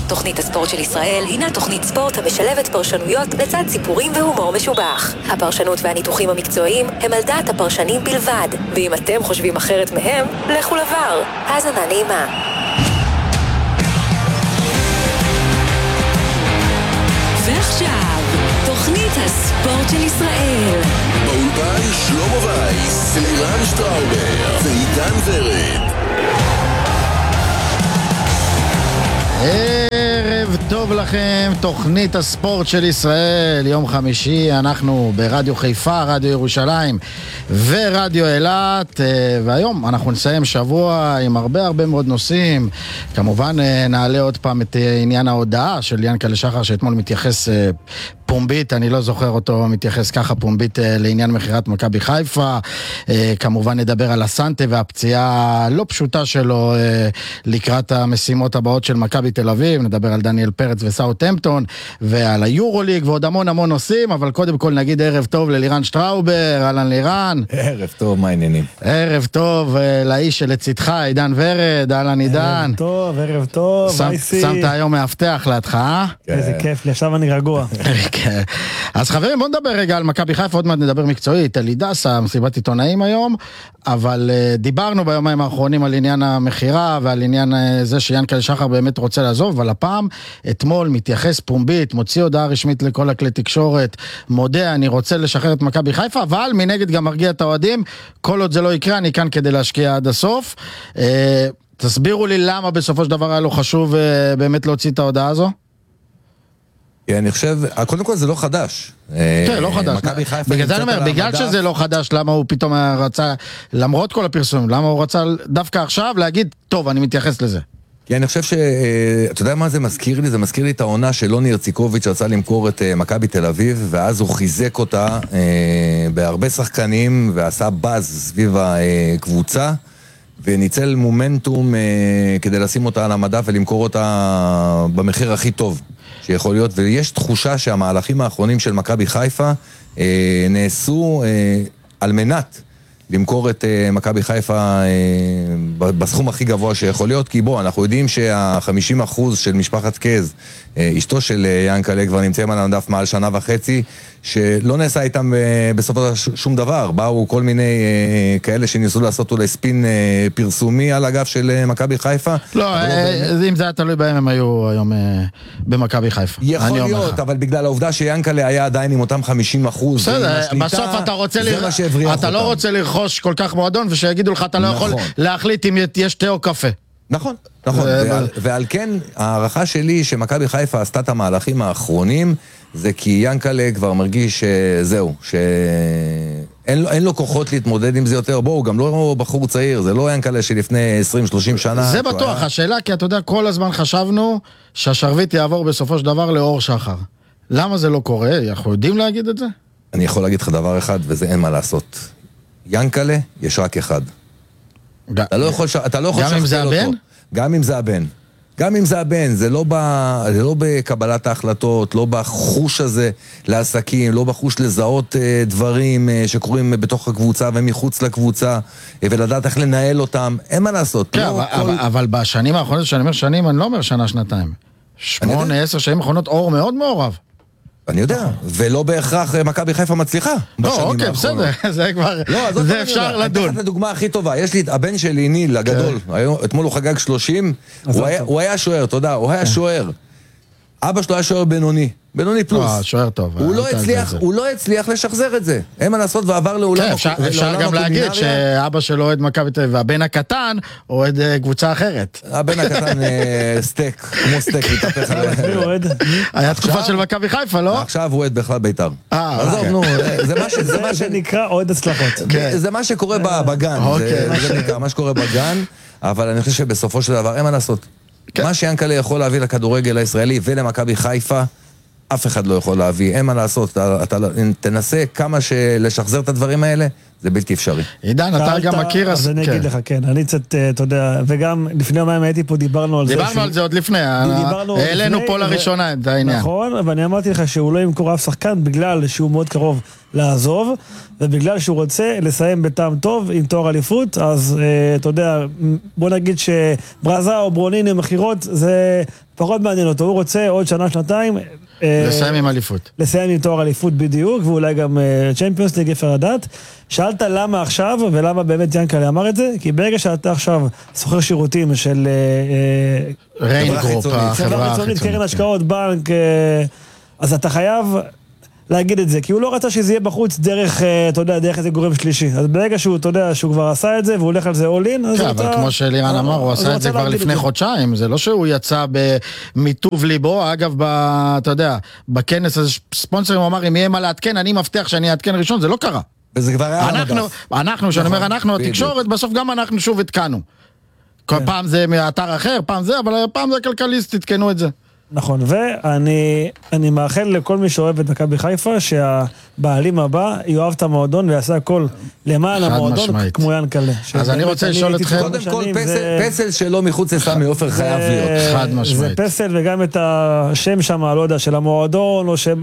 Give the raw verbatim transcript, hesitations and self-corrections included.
תוכנית הספורט של ישראל הינה תוכנית ספורט המשלבת פרשנויות לצד סיפורים והומור משובח. הפרשנות והניתוחים המקצועיים הם על דעת הפרשנים בלבד, ואם אתם חושבים אחרת מהם, לכו לבר. האזנה נעימה. ועכשיו, תוכנית הספורט של ישראל. באולפן שלמה וייס, לירן שטראובר ועידן ורד. ערב טוב לכם, תוכנית הספורט של ישראל, יום חמישי, אנחנו ברדיו חיפה, רדיו ירושלים ורדיו אילת, והיום אנחנו נסיים שבוע עם הרבה הרבה מאוד נושאים. כמובן נעלה עוד פעם את עניין ההודעה של ינקלה שחר שאתמול מתייחס פומבית, אני לא זוכר אותו מתייחס ככה פומבית לעניין מחירת מכבי חיפה. כמובן נדבר על הסנטה והפציעה הלא פשוטה שלו לקראת המשימות הבאות של מכבי תל אביב, נדבר על דניאל פרץ וסאות'המפטון ועל היורוליג ועוד המון המון נושאים, אבל קודם כל נגיד ערב טוב ללירן שטראובר. אהלן לירן. ערב טוב, מה העניינים? ערב טוב לאיש שלצידך, עידן ורד. אהלן עידן. ערב טוב, ערב טוב. שמת היום מאבטח לידך, אה? איזה כיף לי, עכשיו אני רגוע. אז חברים, בואו נדבר רגע על מכבי חיפה, עוד מעט נדבר מקצועית, אלי דסה, מסיבת עיתונאים היום, אבל uh, דיברנו ביומיים האחרונים על עניין המחירה ועל עניין uh, זה שיאנקלה שחר באמת רוצה לעזוב, אבל הפעם, אתמול מתייחס פומבית, מוציא הודעה רשמית לכל הכלי תקשורת, מודה, אני רוצה לשחרר את מכבי חיפה, אבל מנגד גם מרגיע את האוהדים, כל עוד זה לא יקרה, אני כאן כדי להשקיע עד הסוף. Uh, תסבירו לי למה בסופו של דבר היה לו חשוב uh, באמת להוציא את ההודעה הזו? אני חושב, קודם כל זה לא חדש. כן, לא חדש. בגלל זה אני אומר, בגלל שזה לא חדש, למה הוא פתאום רצה, למרות כל הפרסומים, למה הוא רצה דווקא עכשיו להגיד, טוב, אני מתייחס לזה. כי אני חושב ש... אתה יודע מה זה מזכיר לי? זה מזכיר לי את העונה של לוני הרציקוביץ' רצה למכור את מכבי תל אביב, ואז הוא חיזק אותה בהרבה שחקנים, ועשה באז סביב הקבוצה, וניצל מומנטום כדי לשים אותה על המדף ולמכור אותה במחיר הכי טוב שיכול להיות, ויש תחושה שהמהלכים האחרונים של מכבי חיפה אה, נעשו אה, על מנת למכור את אה, מכבי חיפה אה, בסכום הכי גבוה שיכול להיות, כי בוא, אנחנו יודעים שה-חמישים אחוז של משפחת קז, אה, אשתו של אה, ינקלה כבר נמצאים על המדף מעל שנה וחצי, שלא נעשה איתם אה, בסופו של שום דבר, באו כל מיני אה, כאלה שניסו לעשות אולי ספין אה, פרסומי על הגב של אה, מכבי חיפה. לא, אה, לא אם זה היה תלוי בהם, הם היו היום אה, במכבי חיפה. יכול להיות, לך. אבל בגלל העובדה שיאנקלה היה עדיין עם אותם חמישים אחוז. בסדר, בסוף אתה רוצה לר... אתה לא רוצה לרכוש כל כך מועדון, ושיגידו לך, אתה לא יכול להחליט אם יש תה או קפה. נכון, נכון. ועל, ועל כן, הערכה שלי שמכבי חיפה עשתה את המהלכים האחרונים, זה כי ינקלה כבר מרגיש שזהו, שאין לו, אין לו כוחות להתמודד עם זה יותר. בואו, גם לא בחור צעיר, זה לא ינקלה שלפני עשרים שלושים שנה. זה בטוח, היה... השאלה, כי אתה יודע, כל הזמן חשבנו שהשרביט יעבור בסופו של דבר לאור שחר. למה זה לא קורה? אנחנו יודעים להגיד את זה? אני יכול להגיד לך דבר אחד, וזה אין מה לעשות. ינקלה, יש רק אחד. ג... אתה לא יכול, אתה לא יכול גם אם זה הבן? אותו. גם אם זה הבן. גם אם זה הבן, זה לא, ב... זה לא בקבלת ההחלטות, לא בחוש הזה לעסקים, לא בחוש לזהות אה, דברים אה, שקורים בתוך הקבוצה ומחוץ לקבוצה, אה, ולדעת איך לנהל אותם, אין מה לעשות. כן, לא אבל, כל... אבל, אבל בשנים האחרונות, שאני אומר שנים, אני לא אומר שנה, שנתיים. שמונה, עשר שנים האחרונות, אור מאוד מעורב. אני יודע, ולא בהכרח מכבי חיפה מצליחה. לא, אוקיי, בסדר, זה כבר, זה אפשר לדון. אני אתן את הדוגמה הכי טובה, יש לי את הבן שלי, ניל, הגדול, אתמול הוא חגג שלושים, הוא היה שוער, תודה, הוא היה שוער. אבא שלו היה שוער בינוני, בינוני פלוס. שוער טוב. הוא לא הצליח, הוא לא הצליח לשחזר את זה. אין מה לעשות ועבר לעולם. אפשר גם להגיד שאבא שלו אוהד מכבי תל אביב, והבן הקטן אוהד קבוצה אחרת. הבן הקטן סטייק, כמו סטייק, מתהפך עליו. היה תקופה של מכבי חיפה, לא? עכשיו הוא אוהד בכלל בית"ר. עזוב, נו, זה נקרא אוהד הצלחות. זה מה שקורה בגן, זה נקרא מה שקורה בגן, אבל אני חושב שבסופו של דבר אין מה לעשות. מה שיאנקלה יכול להביא לכדורגל הישראלי ולמכבי חיפה, אף אחד לא יכול להביא, אין מה לעשות, אתה, אתה תנסה כמה לשחזר את הדברים האלה, זה בלתי אפשרי. עידן, אתה שאלת, גם מכיר... אז אני אגיד לך, כן, אני קצת, אתה יודע, וגם לפני יומיים הייתי פה, דיברנו על זה. דיברנו על זה עוד לפני, העלינו פה לראשונה את העניין. נכון, ואני אמרתי לך שהוא לא ימכור אף שחקן בגלל שהוא מאוד קרוב לעזוב, ובגלל שהוא רוצה לסיים בטעם טוב עם תואר אליפות, אז אתה יודע, בוא נגיד שברזה או ברוניני מחירות, זה פחות מעניין אותו, הוא רוצה עוד שנה, שנתיים, לסיים עם אליפות. לסיים עם תואר אליפות בדיוק, ואולי גם צ'מפיונס ליג יפר הדת. שאלת למה עכשיו, ולמה באמת ינקלה אמר את זה? כי ברגע שאתה עכשיו סוחר שירותים של ריין גרופ, חברה חיצונית, קרן השקעות, בנק, אז אתה חייב להגיד את זה, כי הוא לא רצה שזה יהיה בחוץ דרך, אתה יודע, דרך איזה גורם שלישי. אז ברגע שהוא, אתה יודע, שהוא כבר עשה את זה, והוא הולך על זה all in, אז אתה... אבל כמו שלירן אמר, הוא עשה את זה כבר לפני חודשיים, זה לא שהוא יצא במיטוב ליבו, אגב, אתה יודע, בכנס הזה ספונסרים הוא אמר, אם יהיה מה להתקן, אני מבטיח שאני אתקן ראשון, זה לא קרה. וזה כבר היה אנחנו, אנחנו, שאני אומר, אנחנו, התקשורת, בסוף גם אנחנו שוב התקנו. פעם זה מאתר אחר, פעם זה, אבל פעם זה כלכליסט, התקנו את זה. נכון, ואני אני מאחל לכל מי שאוהב את מכבי חיפה שהבעלים הבא יאהב את המועדון ויעשה הכל למען המועדון כמו ינקלה. אז אני רוצה לשאול אתכם, קודם כל פסל שלו מחוץ לסמי עופר חייב להיות. חד משמעית. זה פסל וגם את השם שם, לא יודע, של המועדון או שם